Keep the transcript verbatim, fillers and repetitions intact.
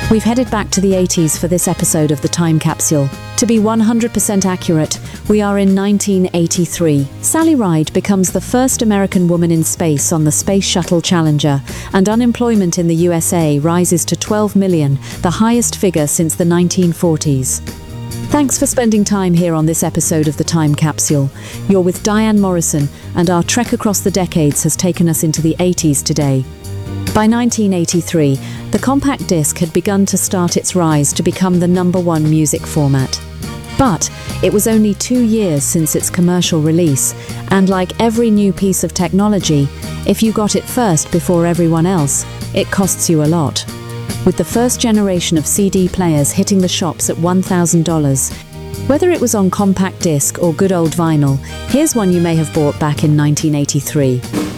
We've headed back to the eighties for this episode of the Time Capsule. To be one hundred percent accurate, we are in nineteen eighty-three. Sally Ride becomes the first American woman in space on the Space Shuttle Challenger, and unemployment in the U S A rises to twelve million, the highest figure since the nineteen forties. Thanks for spending time here on this episode of the Time Capsule. You're with Diane Morrison, and our trek across the decades has taken us into the eighties today. By nineteen eighty-three, the compact disc had begun to start its rise to become the number one music format. But it was only two years since its commercial release, and like every new piece of technology, if you got it first before everyone else, it costs you a lot. With the first generation of C D players hitting the shops at one thousand dollars. Whether it was on compact disc or good old vinyl, here's one you may have bought back in nineteen eighty-three.